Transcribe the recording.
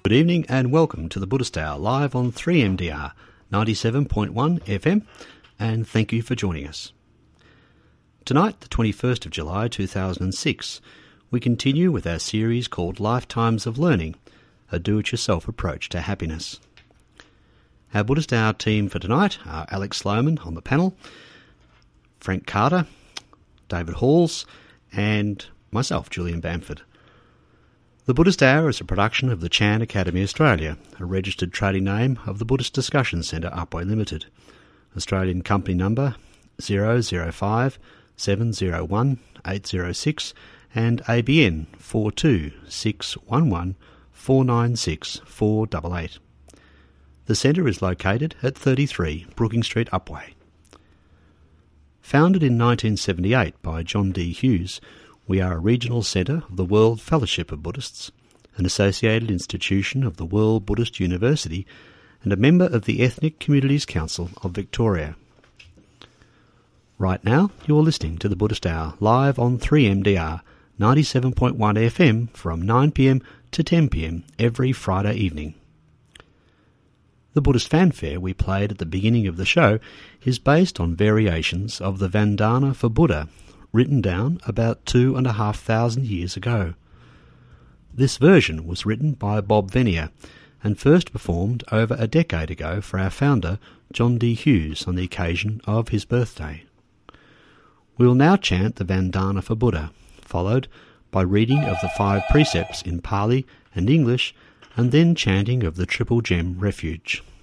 Good evening and welcome to the Buddhist Hour live on 3MDR 97.1 FM, and thank you for joining us. Tonight, the 21st of July 2006, we continue with our series called Lifetimes of Learning, a do-it-yourself approach to happiness. Our Buddhist Hour team for tonight are Alex Sloman on the panel, Frank Carter, David Halls, and myself, Julian Bamford. The Buddhist Hour is a production of the Chan Academy Australia, a registered trading name of the Buddhist Discussion Centre Upwey Limited, Australian company number 005 701 806 and ABN 42611 496 488. The centre is located at 33 Brookings Street, Upwey. Founded in 1978 by John D. Hughes, we are a regional centre of the World Fellowship of Buddhists, an associated institution of the World Buddhist University, and a member of the Ethnic Communities Council of Victoria. Right now, you are listening to the Buddhist Hour live on 3MDR 97.1 FM from 9pm to 10pm every Friday evening. The Buddhist fanfare we played at the beginning of the show is based on variations of the Vandana for Buddha, written down about 2,500 years ago. This version was written by Bob Venier and first performed over a decade ago for our founder, John D. Hughes, on the occasion of his birthday. We will now chant the Vandana for Buddha, followed by reading of the 5 precepts in Pali and English, and then chanting of the Triple Gem Refuge.